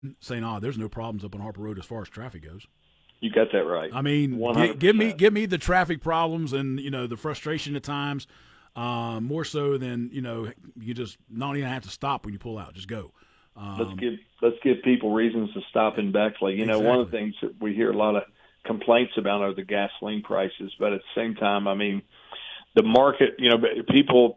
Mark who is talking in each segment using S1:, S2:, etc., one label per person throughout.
S1: saying, "Oh, there's no problems up on Harper Road as far as traffic goes."
S2: You got that right.
S1: I mean, give me
S2: 100%.
S1: the traffic problems and the frustration at times, more so than you just not even have to stop when you pull out, just go.
S2: Let's
S1: Um,
S2: give let's give people reasons to stop in Beckley. One of
S1: exactly.
S2: the things that we hear a lot of complaints about are the gasoline prices, but at the same time, I mean, the market. People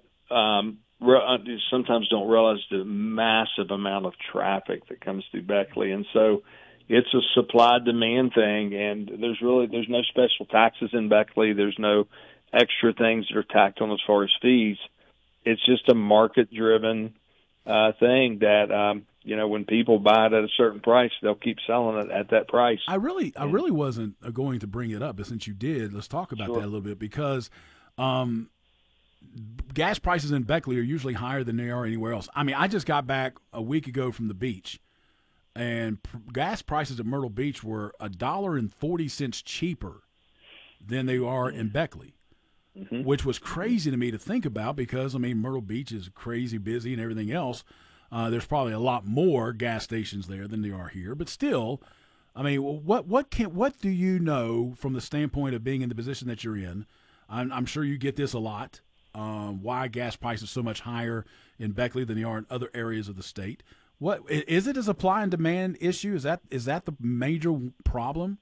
S2: sometimes don't realize the massive amount of traffic that comes through Beckley, and so it's a supply demand thing. And there's no special taxes in Beckley. There's no extra things that are tacked on as far as fees. It's just a market driven thing that when people buy it at a certain price, they'll keep selling it at that price.
S1: I
S2: And
S1: really wasn't going to bring it up, but since you did, let's talk about that
S2: sure,
S1: a little bit because um, gas prices in Beckley are usually higher than they are anywhere else. I mean, I just got back a week ago from the beach, and gas prices at Myrtle Beach were $1.40 cheaper than they are in Beckley,
S2: hmm
S1: which was crazy to me to think about because I mean Myrtle Beach is crazy busy and everything else. There's probably a lot more gas stations there than there are here, but still, I mean, what do you know from the standpoint of being in the position that you're in? I'm sure you get this a lot. Why gas prices so much higher in Beckley than they are in other areas of the state? What is it? A supply and demand issue? Is that the major problem?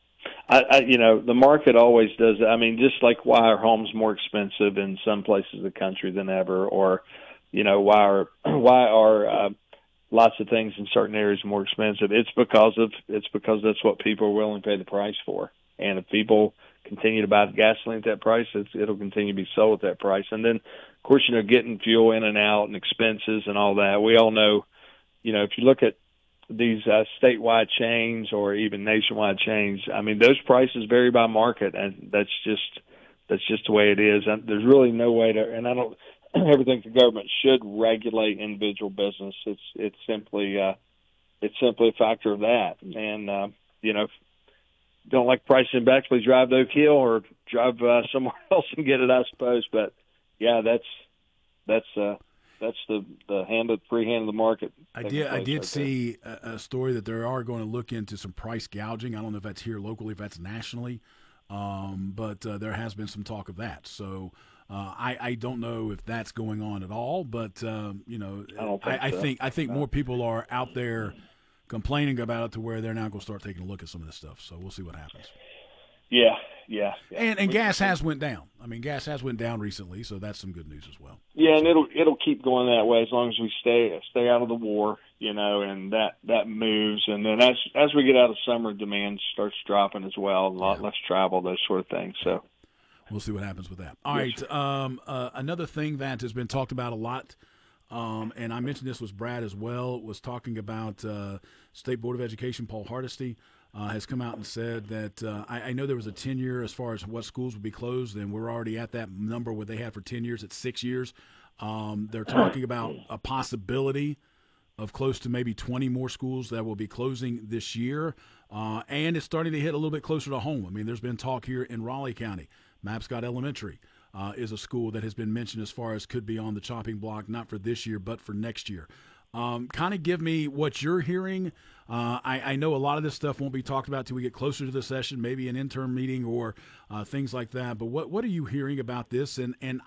S2: the market always does it. I mean, just like why are homes more expensive in some places of the country than ever, or why are lots of things in certain areas more expensive? It's because that's what people are willing to pay the price for. And if people continue to buy the gasoline at that price, it'll continue to be sold at that price. And then, of course, getting fuel in and out and expenses and all that. We all know, if you look at these statewide chains or even nationwide chains, I mean, those prices vary by market, and that's just the way it is. And there's really no way to, and I don't ever think the government should regulate individual business. It's simply a factor of that. And don't like pricing in Beckley, drive to Oak Hill or drive somewhere else and get it, I suppose. But yeah, that's the free hand of the market
S1: I
S2: taking
S1: did. I
S2: place
S1: did
S2: right there.
S1: see a story that they are going to look into some price gouging. I don't know if that's here locally, if that's nationally, but there has been some talk of that. So I don't know if that's going on at all. But
S2: I don't think
S1: I
S2: so.
S1: think
S2: No.
S1: more people are out there complaining about it to where they're now going to start taking a look at some of this stuff. So we'll see what happens.
S2: Yeah, yeah, yeah.
S1: And gas has went down. I mean, gas has went down recently, so that's some good news as well.
S2: Yeah, and
S1: So
S2: it'll keep going that way as long as we stay out of the war, and that moves. And then as we get out of summer, demand starts dropping as well. A
S1: yeah.
S2: lot less travel, those sort of things.
S1: Yeah.
S2: So
S1: We'll see what happens with that. All
S2: yes,
S1: right.
S2: sir.
S1: Another thing that has been talked about a lot, and I mentioned this was Brad as well, was talking about State Board of Education. Paul Hardesty has come out and said that I know there was a 10-year as far as what schools would be closed, and we're already at that number where they had for 10 years at 6 years. They're talking about a possibility of close to maybe 20 more schools that will be closing this year. And it's starting to hit a little bit closer to home. I mean, there's been talk here in Raleigh County. Mapscott Elementary is a school that has been mentioned as far as could be on the chopping block, not for this year, but for next year. Kind of give me what you're hearing. I know a lot of this stuff won't be talked about till we get closer to the session, maybe an interim meeting or things like that. But what are you hearing about this? And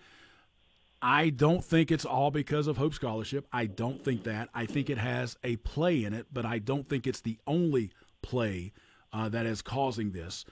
S1: I don't think it's all because of Hope Scholarship. I don't think that. I think it has a play in it, but I don't think it's the only play that is causing this.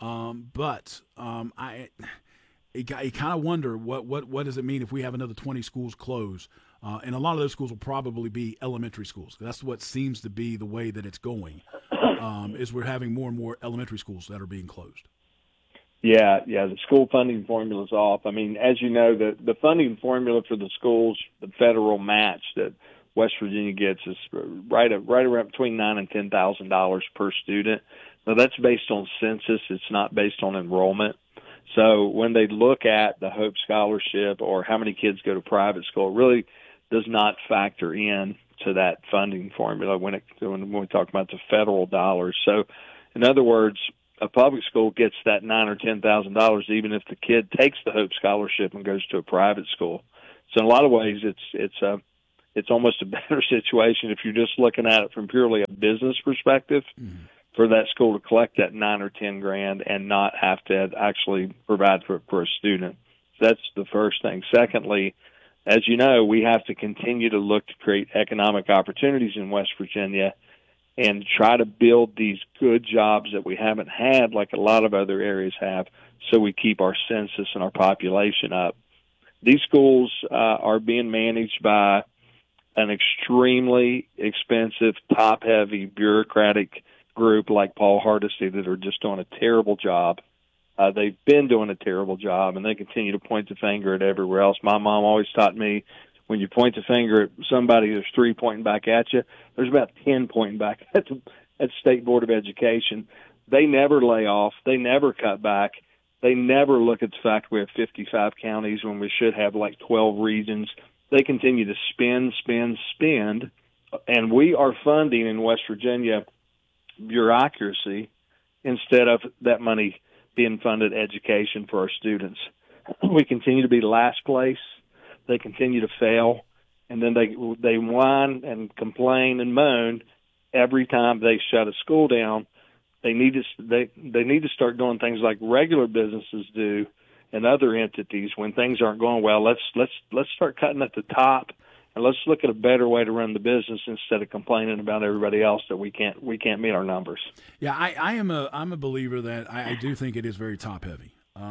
S1: I you kind of wonder what does it mean if we have another 20 schools close, and a lot of those schools will probably be elementary schools. That's what seems to be the way that it's going. Is we're having more and more elementary schools that are being closed.
S2: Yeah, yeah. The school funding formula is off. I mean, as you know, the funding formula for the schools, the federal match that West Virginia gets is right around between $9,000 and $10,000 per student. Now that's based on census. It's not based on enrollment. So when they look at the Hope Scholarship or how many kids go to private school, it really does not factor in to that funding formula when we talk about the federal dollars. So, in other words, a public school gets that $9,000 or $10,000 even if the kid takes the Hope Scholarship and goes to a private school. So in a lot of ways, it's almost a better situation if you're just looking at it from purely a business perspective for that school to collect that $9 or $10,000 and not have to actually provide for a student. That's the first thing. Secondly, as you know, we have to continue to look to create economic opportunities in West Virginia and try to build these good jobs that we haven't had like a lot of other areas have, so we keep our census and our population up. These schools are being managed by an extremely expensive, top-heavy, bureaucratic group like Paul Hardesty that are just doing a terrible job. They've been doing a terrible job, and they continue to point the finger at everywhere else. My mom always taught me, when you point the finger at somebody, there's 3 pointing back at you. There's about 10 pointing back at the State Board of Education. They never lay off. They never cut back. They never look at the fact we have 55 counties when we should have like 12 regions. They continue to spend, and we are funding in West Virginia bureaucracy instead of that money being funded education for our students. We continue to be last place. They continue to fail, and then they whine and complain and moan every time they shut a school down. They need to start doing things like regular businesses do and other entities when things aren't going well. Let's start cutting at the top, and let's look at a better way to run the business instead of complaining about everybody else that we can't meet our numbers.
S1: Yeah, I'm a believer that I do think it is very top heavy.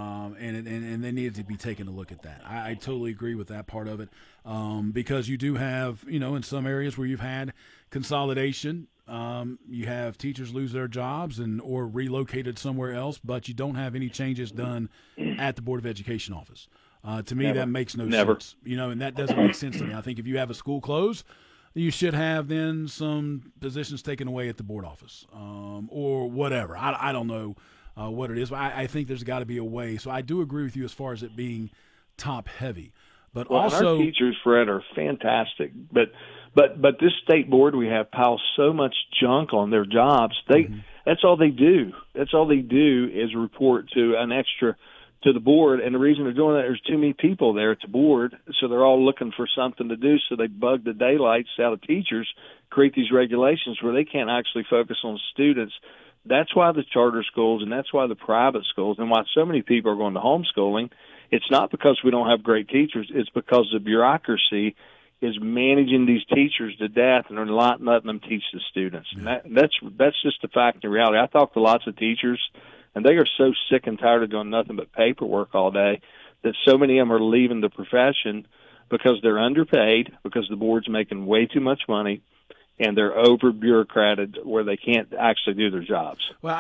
S1: And they needed to be taking a look at that. I totally agree with that part of it, because you do have, in some areas where you've had consolidation, you have teachers lose their jobs or relocated somewhere else, but you don't have any changes done at the Board of Education office. To me, that makes no sense, and that doesn't make sense to me. I think if you have a school closed, you should have then some positions taken away at the board office, or whatever. I don't know what it is, but I think there's got to be a way. So I do agree with you as far as it being top heavy, but also
S2: our teachers, Fred, are fantastic. But this state board we have piles so much junk on their jobs. That's all they do. That's all they do is report to an extra to the board, and the reason they're doing that, there's too many people there at the board, so they're all looking for something to do, so they bug the daylights out of teachers, create these regulations where they can't actually focus on students. That's why the charter schools and that's why the private schools and why so many people are going to homeschooling, it's not because we don't have great teachers, it's because the bureaucracy is managing these teachers to death, and they're not letting them teach the students.
S1: Yeah.
S2: And that's just a fact and reality. I talk to lots of teachers, and they are so sick and tired of doing nothing but paperwork all day that so many of them are leaving the profession because they're underpaid, because the board's making way too much money, and they're over-bureaucrated where they can't actually do their jobs.
S1: Well,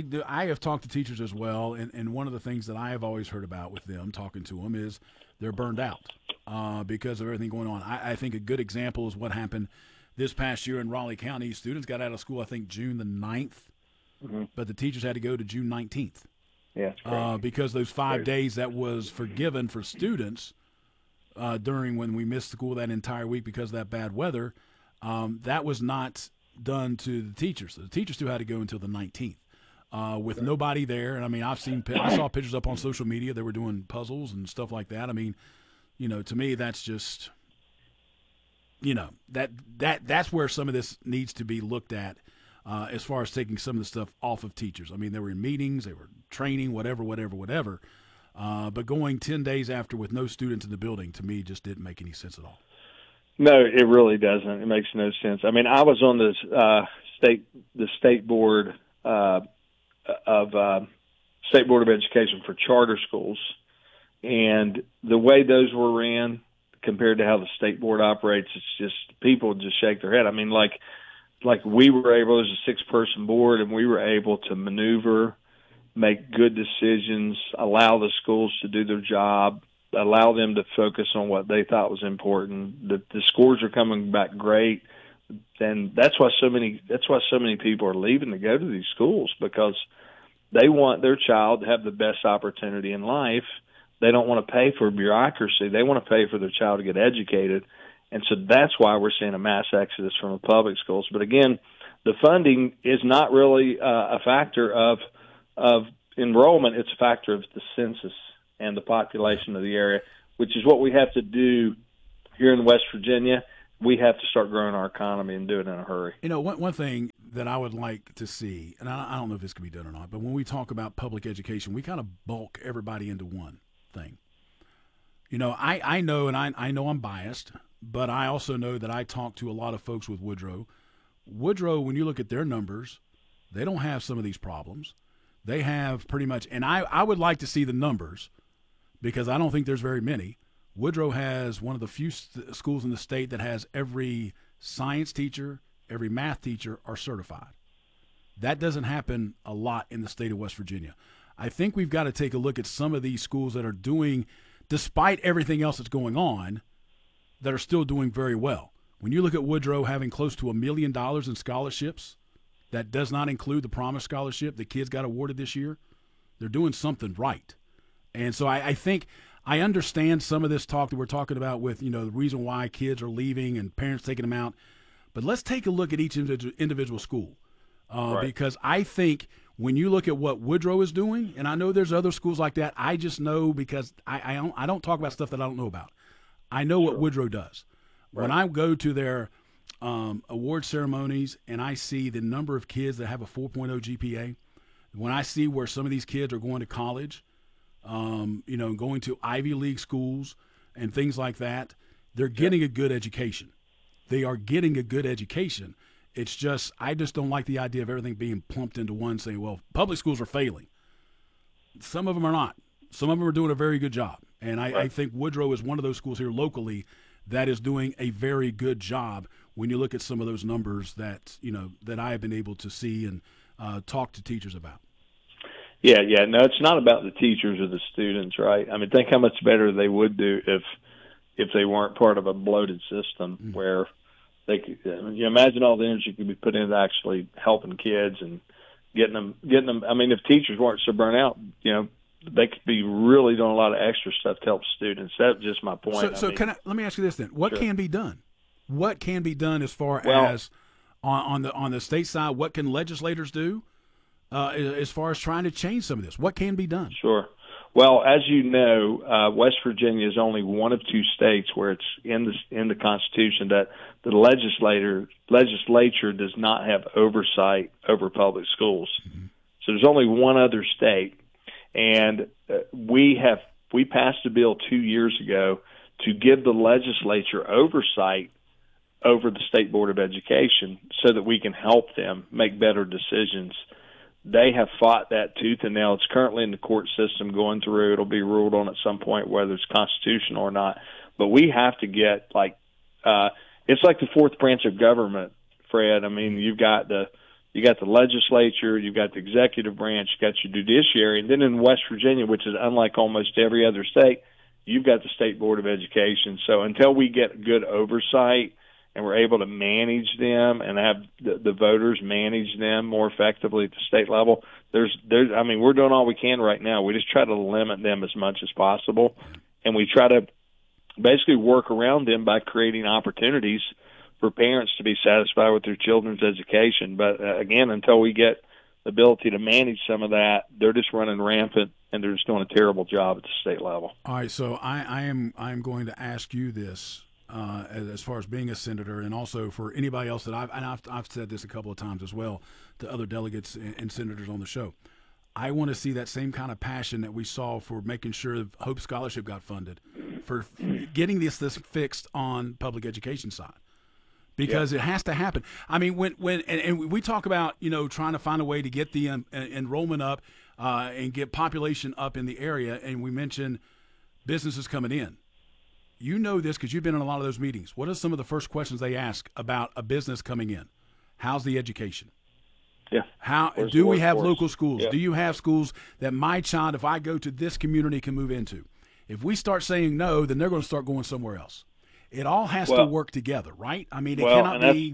S1: I have talked to teachers as well, and one of the things that I have always heard about with them, talking to them, is they're burned out because of everything going on. I think a good example is what happened this past year in Raleigh County. Students got out of school, I think, June the 9th. Mm-hmm. But the teachers had to go to June 19th.
S2: Yeah,
S1: because those 5 days that was forgiven for students during when we missed school that entire week because of that bad weather, that was not done to the teachers. So the teachers still had to go until the 19th with nobody there. And, I mean, I saw pictures up on social media. They were doing puzzles and stuff like that. I mean, to me, that's just, that's where some of this needs to be looked at. As far as taking some of the stuff off of teachers. I mean, they were in meetings, they were training, whatever. But going 10 days after with no students in the building, to me, just didn't make any sense at all.
S2: No, it really doesn't. It makes no sense. I mean, I was on this the state board of State Board of Education for charter schools, and the way those were ran compared to how the state board operates, it's just people just shake their head. I mean, like we were able, it was a 6-person board, and we were able to maneuver, make good decisions, allow the schools to do their job, allow them to focus on what they thought was important. The scores are coming back great, and that's why so many people are leaving to go to these schools, because they want their child to have the best opportunity in life. They don't want to pay for bureaucracy. They want to pay for their child to get educated. And so that's why we're seeing a mass exodus from the public schools. But again, the funding is not really a factor of enrollment. It's a factor of the census and the population of the area, which is what we have to do here in West Virginia. we have to start growing our economy and do it in a hurry.
S1: You know, one thing that I would like to see, and I don't know if this can be done or not, but when we talk about public education, we kind of bulk everybody into one thing. You know, I know, and I know I'm biased, but I also know that I talk to a lot of folks with Woodrow. Woodrow, when you look at their numbers, they don't have some of these problems. They have pretty much, and I would like to see the numbers because I don't think there's very many. Woodrow has one of the few schools in the state that has every science teacher, every math teacher are certified. That doesn't happen a lot in the state of West Virginia. I think we've got to take a look at some of these schools that are doing, despite everything else that's going on, that are still doing very well. When you look at Woodrow having close to $1 million in scholarships, that does not include the Promise Scholarship that kids got awarded this year, they're doing something right. And so I think I understand some of this talk that we're talking about with, you know, the reason why kids are leaving and parents taking them out. But let's take a look at each individual school
S2: Right.
S1: because I think when you look at what Woodrow is doing, and I know there's other schools like that, I just know because I don't talk about stuff that I don't know about. I know what Woodrow does.
S2: Right.
S1: When I go to their award ceremonies and I see the number of kids that have a 4.0 GPA, when I see where some of these kids are going to college, you know, going to Ivy League schools and things like that, they're getting a good education. They are getting a good education. It's just, I just don't like the idea of everything being plumped into one saying, well, public schools are failing. Some of them are not. Some of them are doing a very good job. And I think Woodrow is one of those schools here locally that is doing a very good job when you look at some of those numbers that, you know, that I have been able to see and talk to teachers about.
S2: Yeah. No, it's not about the teachers or the students, right? I mean, think how much better they would do if they weren't part of a bloated system where they could. I mean, you imagine all the energy could be put into actually helping kids and getting them. I mean, if teachers weren't so burnt out, you know, they could be really doing a lot of extra stuff to help students. That's just my point.
S1: So let me ask you this then: what can be done? What can be done as far as on the state side? What can legislators do as far as trying to change some of this? What can be done?
S2: Sure. Well, as you know, West Virginia is only one of two states where it's in the Constitution that the legislature does not have oversight over public schools. Mm-hmm. So there's only one other state, and we passed a bill 2 years ago to give the legislature oversight over the State Board of Education so that we can help them make better decisions. They have fought that tooth and nail. It's currently in the court system going through. It'll be ruled on at some point whether it's constitutional or not. But we have to get it's like the fourth branch of government, Fred. I mean, you got the legislature, you've got the executive branch, you got your judiciary, and then in West Virginia, which is unlike almost every other state, you've got the State Board of Education. So until we get good oversight and we're able to manage them and have the voters manage them more effectively at the state level, I mean, we're doing all we can right now. We just try to limit them as much as possible, and we try to basically work around them by creating opportunities for parents to be satisfied with their children's education. But again, until we get the ability to manage some of that, they're just running rampant, and they're just doing a terrible job at the state level.
S1: All right, so I'm going to ask you this. As far as being a senator, and also for anybody else that I've said this a couple of times as well to other delegates and senators on the show, I want to see that same kind of passion that we saw for making sure Hope Scholarship got funded, for getting this fixed on public education side, because it has to happen. I mean, when we talk about, you know, trying to find a way to get the enrollment up and get population up in the area, and we mentioned businesses coming in. You know this because you've been in a lot of those meetings. What are some of the first questions they ask about a business coming in? How's the education?
S2: Yeah.
S1: Do we have local schools?
S2: Yeah.
S1: Do you have schools that my child, if I go to this community, can move into? If we start saying no, then they're going to start going somewhere else. It all has to work together, right? I mean, it cannot be.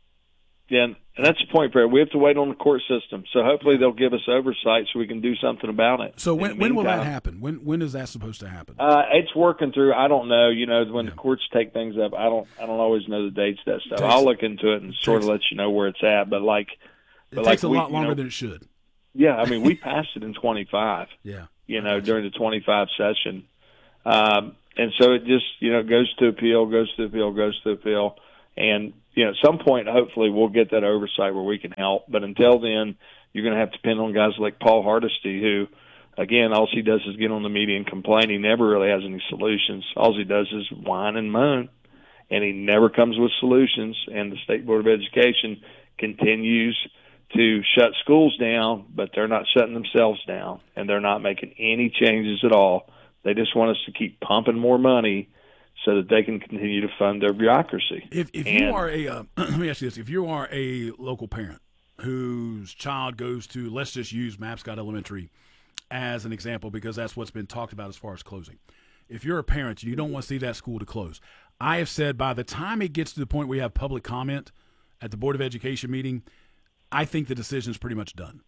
S2: Yeah, and that's the point, Fred. We have to wait on the court system. So hopefully they'll give us oversight so we can do something about it.
S1: So when will that happen? When is that supposed to happen?
S2: It's working through. I don't know. You know, when the courts take things up, I don't always know the dates of that stuff. I'll look into it and sort of let you know where it's at. But
S1: it takes a lot longer than it should.
S2: Yeah, I mean, we passed it in 25.
S1: Yeah,
S2: you know, during the 25 session, and so it just goes to appeal. And, at some point, hopefully we'll get that oversight where we can help. But until then, you're going to have to depend on guys like Paul Hardesty, who, again, all he does is get on the media and complain. He never really has any solutions. All he does is whine and moan, and he never comes with solutions. And the State Board of Education continues to shut schools down, but they're not shutting themselves down, and they're not making any changes at all. They just want us to keep pumping more money so that they can continue to fund their bureaucracy.
S1: If you are a let me ask you this: if you are a local parent whose child goes to, let's just use Mapscott Elementary as an example, because that's what's been talked about as far as closing. If you're a parent, you don't want to see that school to close. I have said by the time it gets to the point where we have public comment at the Board of Education meeting, I think the decision is pretty much done.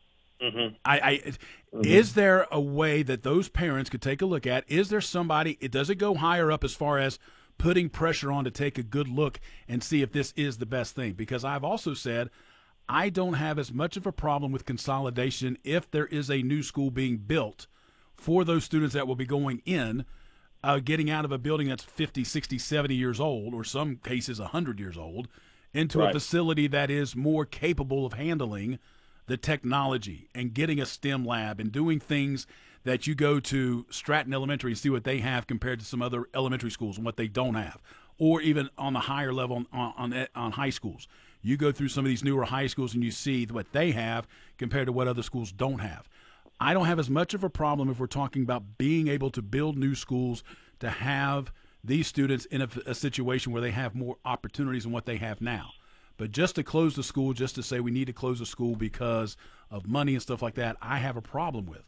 S1: Is there a way that those parents could take a look at? Is there somebody? Does it go higher up as far as putting pressure on to take a good look and see if this is the best thing? Because I've also said I don't have as much of a problem with consolidation if there is a new school being built for those students that will be going in, getting out of a building that's 50, 60, 70 years old, or some cases 100 years old, into a facility that is more capable of handling the technology and getting a STEM lab and doing things that you go to Stratton Elementary and see what they have compared to some other elementary schools and what they don't have, or even on the higher level on high schools. You go through some of these newer high schools and you see what they have compared to what other schools don't have. I don't have as much of a problem if we're talking about being able to build new schools to have these students in a situation where they have more opportunities than what they have now. But just to close the school, just to say we need to close the school because of money and stuff like that, I have a problem with.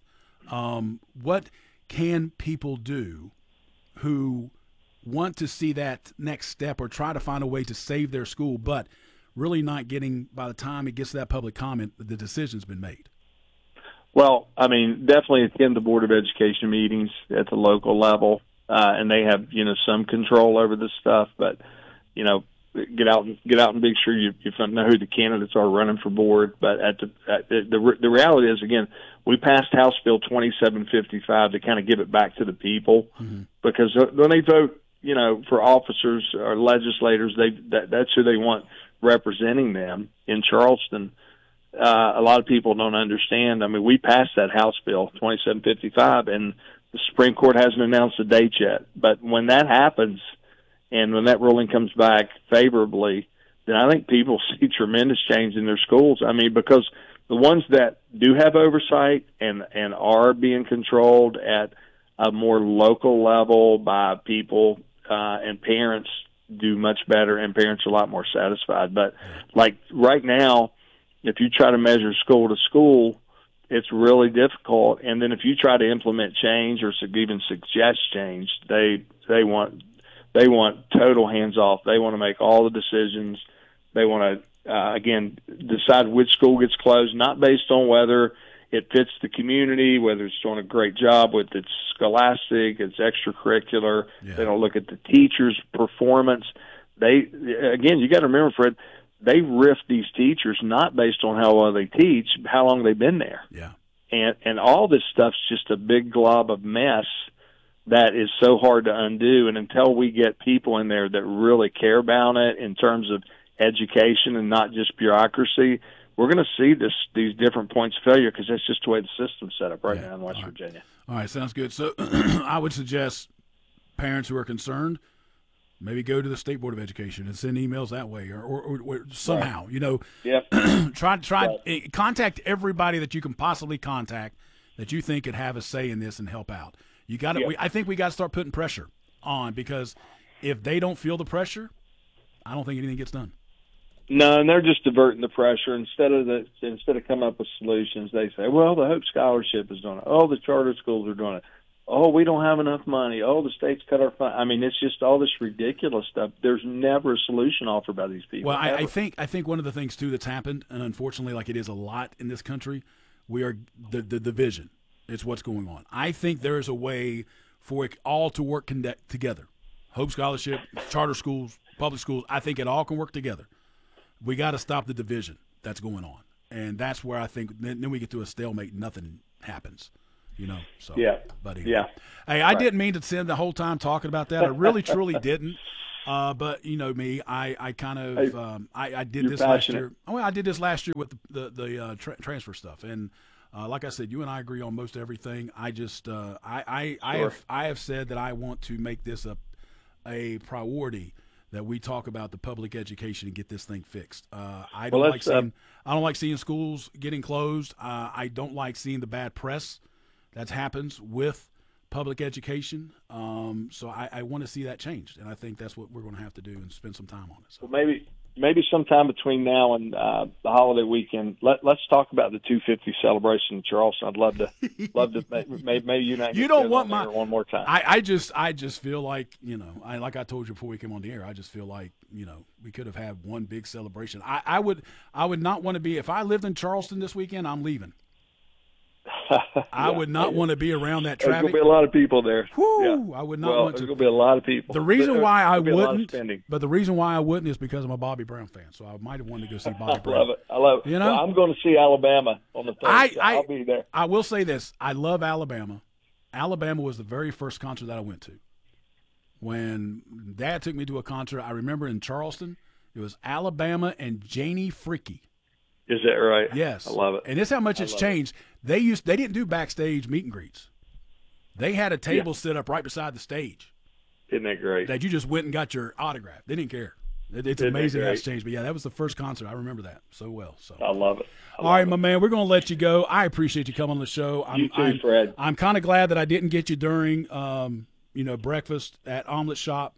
S1: What can people do who want to see that next step or try to find a way to save their school, but really not getting, by the time it gets to that public comment, the decision's been made?
S2: Well, I mean, definitely attend the Board of Education meetings at the local level, and they have, some control over this stuff. But, get out and make sure you know who the candidates are running for board. But the reality is, again, we passed House Bill 2755 to kind of give it back to the people, because when they vote, for officers or legislators, that's who they want representing them in Charleston. A lot of people don't understand. I mean, we passed that House Bill 2755, and the Supreme Court hasn't announced a date yet. But when that happens, and when that ruling comes back favorably, then I think people see tremendous change in their schools. I mean, because the ones that do have oversight and are being controlled at a more local level by people and parents do much better, and parents are a lot more satisfied. But like right now, if you try to measure school to school, it's really difficult. And then if you try to implement change or even suggest change, they want total hands off. They want to make all the decisions. They want to, again, decide which school gets closed, not based on whether it fits the community, whether it's doing a great job with its scholastic, its extracurricular. Yeah. They don't look at the teachers' performance. Again, you got to remember, Fred, they riff these teachers not based on how well they teach, how long they've been there.
S1: Yeah.
S2: And all this stuff's just a big glob of mess that is so hard to undo. And until we get people in there that really care about it in terms of education and not just bureaucracy, we're going to see these different points of failure, because that's just the way the system's set up right now in West Virginia.
S1: All right, sounds good. So I would suggest parents who are concerned, maybe go to the State Board of Education and send emails that way, or somehow, try contact everybody that you can possibly contact that you think could have a say in this and help out. You got to. I think we got to start putting pressure on, because if they don't feel the pressure, I don't think anything gets done.
S2: No, and they're just diverting the pressure instead of coming up with solutions. They say, "Well, the Hope Scholarship is doing it. Oh, the charter schools are doing it. Oh, we don't have enough money. Oh, the state's cut our fund." I mean, it's just all this ridiculous stuff. There's never a solution offered by these people.
S1: Well, I think one of the things too that's happened, and unfortunately, like it is a lot in this country, we are the division. It's what's going on. I think there is a way for it all to work together. Hope Scholarship, charter schools, public schools. I think it all can work together. We got to stop the division that's going on, and that's where I think then we get to a stalemate. Nothing happens. So
S2: yeah,
S1: buddy. Yeah. Hey, I didn't mean to spend the whole time talking about that. I really, truly didn't. But you know me, I kind of I did this
S2: passionate.
S1: last year. Well, I did this last year with the transfer stuff, and like I said, you and I agree on most everything. I just I have said that I want to make this a priority that we talk about the public education and get this thing fixed. I don't like seeing schools getting closed. I don't like seeing the bad press that happens with public education. So I want to see that changed, and I think that's what we're going to have to do and spend some time on it. So.
S2: Well, maybe sometime between now and the holiday weekend, let's talk about the 250 celebration in Charleston. I'd love to maybe you and I
S1: you don't want my
S2: one more time.
S1: I just feel like, you know, like I told you before we came on the air, I just feel like, you know, we could have had one big celebration. I would not want to be, if I lived in Charleston this weekend, I'm leaving. I would not want to be around that traffic.
S2: There's going to be a lot of people there.
S1: Whew, yeah. I would not want to.
S2: There's going to be a lot of people.
S1: The reason why I wouldn't, is because I'm a Bobby Brown fan. So I might have wanted to go see Bobby Brown.
S2: I love it.
S1: You know,
S2: well, I'm going to see Alabama on the 3rd. I'll be there.
S1: I will say this: I love Alabama. Alabama was the very first concert that I went to. When Dad took me to a concert, I remember in Charleston, it was Alabama and Janie Freaky.
S2: Is that right?
S1: Yes.
S2: I love it.
S1: And this is how much it's changed. They didn't do backstage meet and greets. They had a table set up right beside the stage.
S2: Isn't that great?
S1: That you just went and got your autograph. They didn't care. It's amazing how it's changed. But, yeah, that was the first concert. I remember that so well. So
S2: I love it.
S1: All right, my man, we're going to let you go. I appreciate you coming on the show.
S2: You too, Fred.
S1: I'm kind of glad that I didn't get you during, breakfast at Omelet Shop.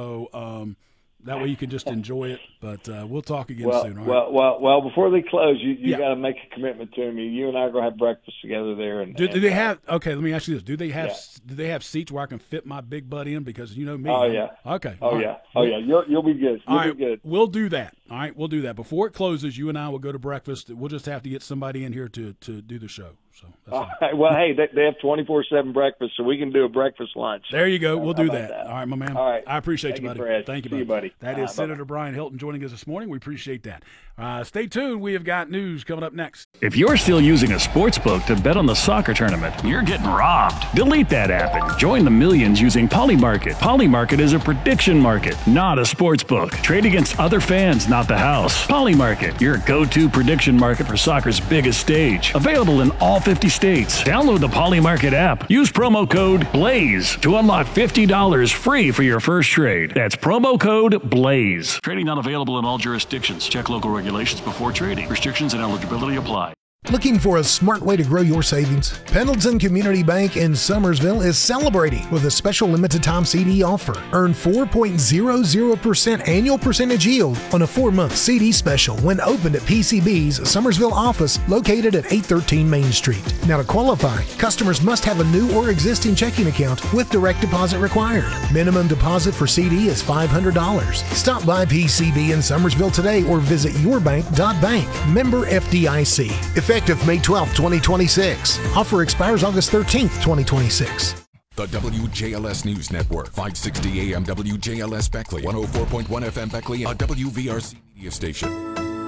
S1: So that way you can just enjoy it. But we'll talk again soon. All right?
S2: Well, before they close, you got to make a commitment to me. You and I are going to have breakfast together there.
S1: Do they have? Okay, let me ask you this: Do they have seats where I can fit my big butt in? Because you know me.
S2: Oh yeah.
S1: Okay.
S2: Oh yeah. Oh yeah. You'll be good. You'll be good.
S1: We'll do that. All right, we'll do that before it closes. You and I will go to breakfast. We'll just have to get somebody in here to do the show. So that's
S2: all right. Well, hey, they have 24/7 breakfast, so we can do a breakfast lunch.
S1: There you go. We'll do that. All right, my man.
S2: All right.
S1: I appreciate you, buddy.
S2: Fred.
S1: Thank you,
S2: See
S1: buddy.
S2: You, buddy.
S1: That is Senator Brian Hilton joining us this morning. We appreciate that. Stay tuned. We have got news coming up next.
S3: If you're still using a sports book to bet on the soccer tournament, you're getting robbed. Delete that app and join the millions using Polymarket. Polymarket is a prediction market, not a sports book. Trade against other fans, not the house. Polymarket, your go-to prediction market for soccer's biggest stage. Available in all 50 states. Download the Polymarket app. Use promo code BLAZE to unlock $50 free for your first trade. That's promo code BLAZE. Trading not available in all jurisdictions. Check local regulations before trading. Restrictions and eligibility apply.
S4: Looking for a smart way to grow your savings? Pendleton Community Bank in Summersville is celebrating with a special limited-time CD offer. Earn 4.00% annual percentage yield on a 4-month CD special when opened at PCB's Summersville office located at 813 Main Street. Now, to qualify, customers must have a new or existing checking account with direct deposit required. Minimum deposit for CD is $500. Stop by PCB in Summersville today or visit yourbank.bank. Member FDIC. Effective May 12, 2026. Offer expires August 13th, 2026.
S5: The WJLS News Network, 560 AM WJLS Beckley, 104.1 FM Beckley, a WVRC media station.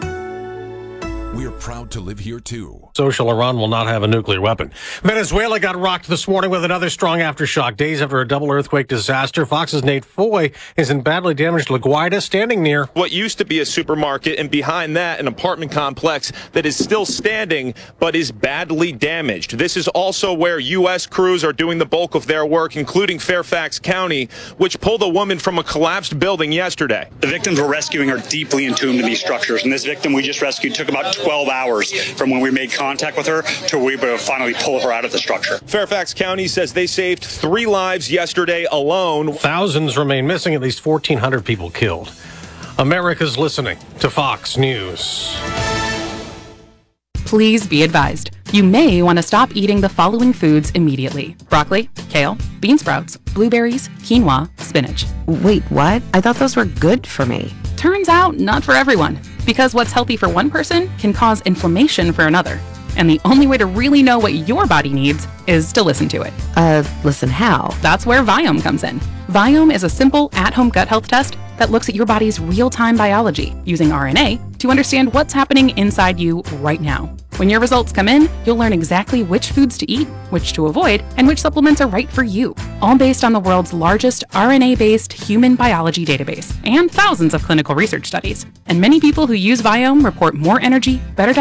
S5: We're proud to live here, too.
S6: Social Iran will not have a nuclear weapon. Venezuela got rocked this morning with another strong aftershock. Days after a double earthquake disaster, Fox's Nate Foy is in badly damaged La Guaira, standing near
S7: what used to be a supermarket, and behind that, an apartment complex that is still standing but is badly damaged. This is also where U.S. crews are doing the bulk of their work, including Fairfax County, which pulled a woman from a collapsed building yesterday.
S8: The victims we're rescuing are deeply entombed in these structures, and this victim we just rescued took about 12 hours from when we made contact with her to we were able to finally pull her out of the structure.
S7: Fairfax County says they saved 3 lives yesterday alone.
S6: Thousands remain missing, at least 1,400 people killed. America's listening to Fox News.
S9: Please be advised, you may want to stop eating the following foods immediately: broccoli, kale, bean sprouts, blueberries, quinoa, spinach.
S10: Wait, what? I thought those were good for me.
S9: Turns out, not for everyone. Because what's healthy for one person can cause inflammation for another. And the only way to really know what your body needs is to listen to it.
S10: Listen how?
S9: That's where Viome comes in. Viome is a simple at-home gut health test that looks at your body's real-time biology using RNA to understand what's happening inside you right now. When your results come in, you'll learn exactly which foods to eat, which to avoid, and which supplements are right for you, all based on the world's largest RNA-based human biology database and thousands of clinical research studies. And many people who use Viome report more energy, better